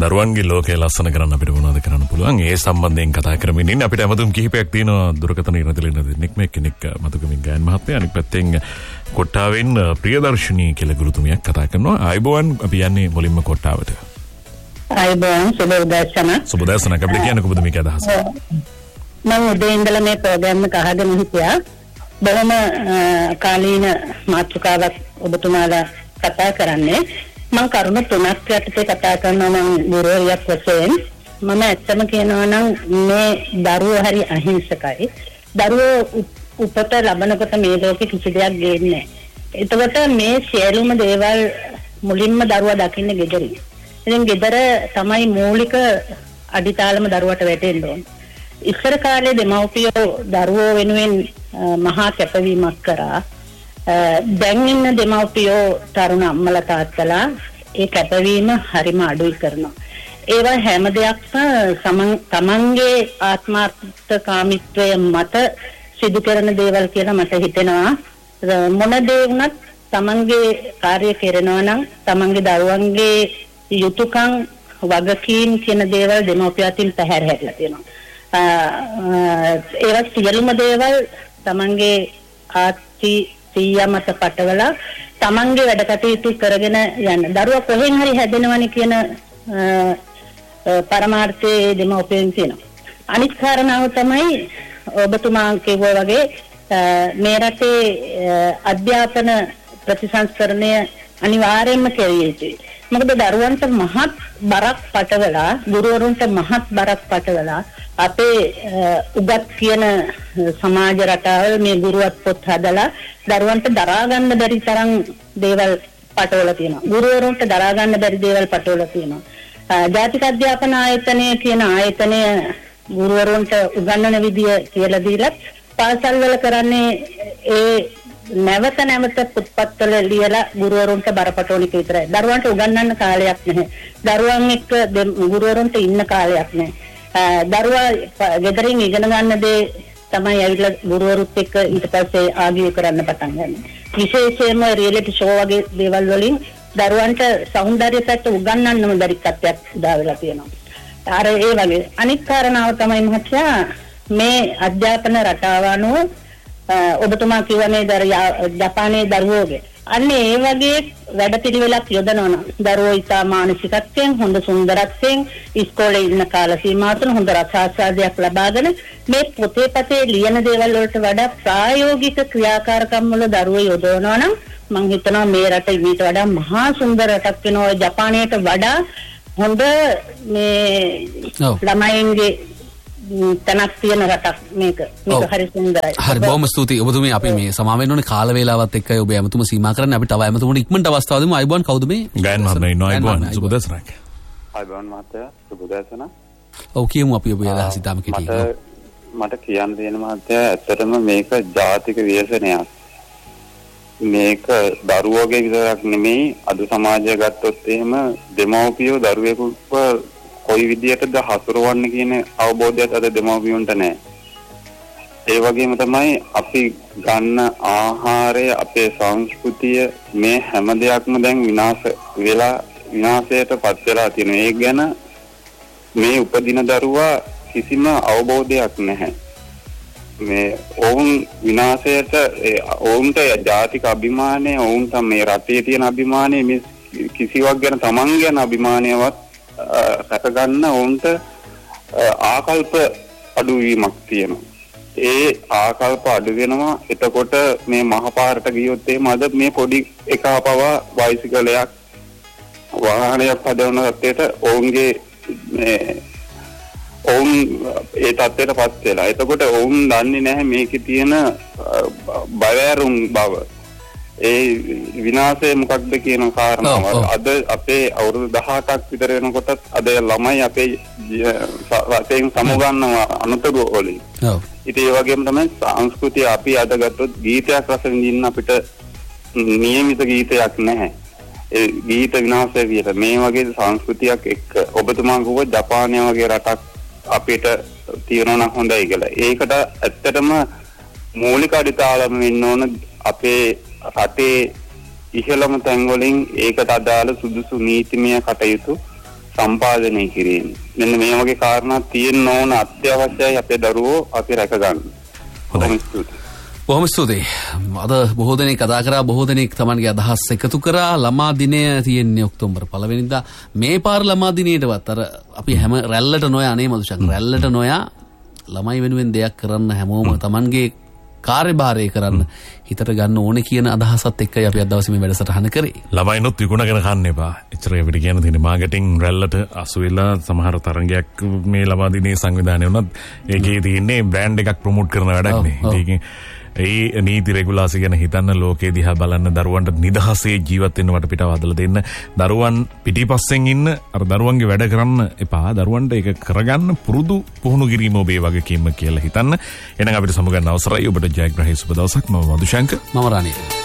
දරුවන්ගේ ලෝකයේ ලස්සන කරන්න අපිට මොනවද කරන්න පුළුවන් ඒ සම්බන්ධයෙන් කතා කරමින් ඉන්න අපිට අමතුම් කිහිපයක් තියෙනවා දුරකථන ඉරදෙලින දෙන්නෙක් මේ කෙනෙක් මතුකමින් ගායන මහත්මයා අනිත් පැත්තෙන් කොට්ටාවෙන් ප්‍රියදර්ශිනී කියලා ගුරුතුමියක් කතා කරනවා ආයිබෝන් අපි යන්නේ මුලින්ම කොට්ටාවට ආයිබෝන් සුබ දර්ශනක් අපිට කියන්න කොහොමද මේක අදහස මම උදේ ඉඳලා මේ ප්‍රෝග්‍රෑම් එක අහගෙන හිටියා බොහොම කාලීන මාතෘකාවක් ඔබතුමාලා කතා කරන්නේ මම කරුණු තුනක් යටතේ කතා කරනවා මම ගුරුවරියක් වශයෙන් මම ඇත්තම කියනවා නම් මේ දරුවෝ හරි අහිංසකයි දරුවෝ උපත ලබනකොට මේ ලෝකෙ කිසි දෙයක් ගේන්නේ නැහැ. එතකොට මේ සියලුම දේවල් මුලින්ම දරුවා දකින්නේ ගෙදරින්. ඉතින් ගෙදර තමයි මූලික අඩිතාලම දරුවට වැටෙන්න ඕන. ඉස්සර කාලේ දෙමව්පියෝ දරුවෝ වෙනුවෙන් මහා කැපවීමක් කරා. දැන් ඉන්න දෙමව්පියෝ තරුණ අම්මලා තාත්තලා ඒ කැපවීම හරිම අඩුයි කරනවා. ඒවා හැම දෙයක්ම තමන්ගේ ආත්මාර්ථකාමීත්වය මත සිදු කරන දේවල් කියලා මට හිතෙනවා. මොන දේ වුණත් තමන්ගේ කාර්ය කරනවා නම් තමන්ගේ දරුවන්ගේ යුතුයකම් වගකීම් කියන දේවල් දෙමව්පියන් පැහැර හැදලා තියෙනවා. ඒවත් සියලුම දේවල් තමන්ගේ ආත්ති සියා මත පටවලා තමන්ගේ වැඩ කටයුතු කරගෙන යන්න. දරුවා කොහෙන් හරි හැදෙනවනේ කියන පරමාර්ථයේ දෙමව්පියන් තියෙනවා. අනිත් කාරණාව තමයි ඔබතුමා කිව්වා වගේ මේ රටේ අධ්‍යාපන ප්‍රතිසංස්කරණය අනිවාර්යයෙන්ම කෙරිය යුතුයි. මොකද දරුවන්ට මහත් බරක් පටවලා ගුරුවරුන්ට මහත් බරක් පටවලා අපේ උගත් කියන සමාජ රටාවල් මේ ගුරුවත් පොත් හදලා දරුවන්ට දරා ගන්න බැරි තරම් දේවල් පටවලා තියෙනවා. ගුරුවරුන්ට දරා ගන්න බැරි දේවල් පටවලා තියෙනවා. ජාතික අධ්‍යාපන ආයතනය කියන ආයතනය ගුරුවරුන්ට උගන්වන විදිය කියලා දීලා පාසල් වල කරන්නේ ඒ නැවත පුත්පත්වල ලියලා ගුරුවරුන්ට බරපතල එක විතරයි. දරුවන්ට උගන්වන්න කාලයක් නැහැ. දරුවන් එක්ක ගුරුවරුන්ට ඉන්න කාලයක් නැහැ. දරුවා ගෙදරින් ඉගෙන ගන්න දේ තමයි ඇවිල්ලා ගුරුවරුත් එක්ක ඊට පස්සේ ආගිය කරන්න පටන් ගන්න. විශේෂයෙන්ම රියැලිටි ෂෝ වගේ දේවල් වලින් දරුවන්ට සෞන්දර්ය පැත්ත උගන්වන්නම බැරි තත්ත්වයක් උදා වෙලා තියෙනවා. අර ඒ වගේ අනිත් කාරණාව තමයි මහත්තයා මේ අධ්‍යාපන රටාව අනුව ඔබතුමා කියවනේ ජපානයේ දරුවෝගේ අන්න ඒ වගේ වැඩපිළිවෙලක් යොදනවා නම් දරුවෝ ඉතා මානසිකත්වයෙන් හොඳ සුන්දරත්වයෙන් ඉස්කෝලේ ඉන්න කාල සීමාව තුළ හොඳ රසාස්වාදයක් ලබාගෙන මේ පොතේ පතේ ලියන දේවල් වලට වඩා ප්‍රායෝගික ක්‍රියාකාරකම් වල දරුවෝ යොදවනවා නම් මම හිතනවා මේ රට ඊට වඩා මහා සුන්දර රටක් වෙනවා. ජපානයට වඩා හොඳ මේ ළමයින්ගේ තනක් තියෙන රටක් මේක හරි සුන්දරයි. හරි බොහොම ස්තුතියි ඔබතුමී අපි මේ සමාව වෙන්න ඕනේ කාල වේලාවත් එක්කයි ඔබ ඇමතුම සීමා කරන්න අපි තව ඇමතුමට ඉක්මනට අවස්ථාව දෙමු. අයිබෝන් කවුද මේ? ගායන මහත්මයා ඉන්නවා. අයිබෝන් සුබදසරක්. අයිබෝන් මහත්තයා සුබදසන. ඔව් කියමු අපි ඔබ අදහස් ඉතාම කෙටි. මට කියන්න තියෙන මහත්තයා ඇත්තටම මේක ජාතික ව්‍යසනයක්. මේක දරුවෝගේ විතරක් නෙමෙයි අද සමාජය ගත්තොත් එහෙම දෙමව්පියෝ දරුවෙකුව කොයි විදියටද හසුරවන්නේ කියන අවබෝධයක් අද දෙමව්පියන්ට නැහැ. ඒ වගේම තමයි අපි ගන්න ආහාරය අපේ සංස්කෘතිය මේ හැම දෙයක්ම දැන් විනාශයට පත් වෙලා තියෙනවා. ඒ ගැන මේ උපදින දරුවා කිසිම අවබෝධයක් නැහැ. මේ ඔවුන් විනාශයට ඔවුන්ට ජාතික අභිමානය ඔවුන්ට මේ රටේ තියෙන අභිමානය මේ කිසිවක් ගැන තමන් ගැන අභිමානයවත් රැක ගන්න ඔවුන්ට ආකල්ප අඩුවීමක් තියෙනවා. ඒ ආකල්ප අඩු වෙනවා. එතකොට මේ මහපාරට ගියොත් එහෙම අද මේ පොඩි එකා පවා බයිසිකලයක් වාහනයක් හදවන තත්ත්වයට ඔවුන්ගේ ඔවුන් ඒ තත්ත්වයට පත් වෙලා. එතකොට ඔවුන් දන්නේ නැහැ මේකේ තියෙන බයරුම් බව. ඒ විනාශය මොකක්ද කියන කාරණාව. අද අපේ අවුරුදු 18ක් විතර වෙනකොට අද ළමයි අපේ රටෙන් සමුගන්නවා අනුතරු වලින්. ඉතින් ඒ වගේම තමයි සංස්කෘතිය අපි අද ගත්තොත් ගීතයක් රස විඳින්න අපිට නියමිත ගීතයක් නැහැ. ඒ ගීත විනාශය විතර මේ වගේ සංස්කෘතියක් එක්ක ඔබතුමා කිව්ව ජපානය වගේ රටක් අපිට තියෙනවා නම් හොඳයි කියලා. ඒකට ඇත්තටම මූලික අඩිතාලම වෙන්න ඕන අපේ රටේ ඉහළම තැන් වලින් ඒකට අදාළ සුදුසු නීතිමය කටයුතු සම්පාදනය කිරීම. මෙන්න මේ වගේ කාරණා තියෙන්න ඕන අත්‍යවශ්‍යයි අපේ දරුවෝ අපි රැක ගන්න. බොහොම ස්තුතියි. අද බොහෝ දෙනෙක් කතා කරා, බොහෝ දෙනෙක් තමන්ගේ අදහස් එකතු කරා. ළමා දිනය තියෙන්නේ ඔක්තෝබර් 1 වෙනිදා. මේ පාර ළමා දිනේටවත් අර අපි හැම රැල්ලට නොයා නේ මදුෂක්. රැල්ලට නොයා ළමයි වෙනුවෙන් දෙයක් කරන්න හැමෝම තමන්ගේ කාර්යභාරය කරන්න හිතට ගන්න ඕනේ කියන අදහසත් එක්කයි අපි අද දවසේ මේ වැඩසටහන කරේ. ළමයිනොත් විකුණගෙන කන්න එපා. එච්චර අපිට කියන්න තියෙන මාකටිං රැල්ලට අසු වෙලා සමහර තරගයක් මේ ළමා දිනේ සංවිධානය වුණත් ඒකේ තියෙන්නේ බ්‍රෑන්ඩ් එකක් ප්‍රොමෝට් කරන වැඩක් නේ. ඒකෙන් ඒ නීති රෙගුලාසි ගැන හිතන්න, ලෝකේ දිහා බලන්න, දරුවන්ට නිදහසේ ජීවත් වෙන්න වටපිටාව හදලා දෙන්න. දරුවන් පිටිපස්සෙන් ඉන්න අර දරුවන්ගේ වැඩ කරන්න එපා. දරුවන්ට ඒක කරගන්න පුහුණු කිරීම ඔබේ වගකීම කියලා හිතන්න. එහෙනම් අපිට සමුගන්න අවසරයි. ඔබට ජයග්‍රහී සුබ දවසක්. මම මදුශංක. මම රාණී.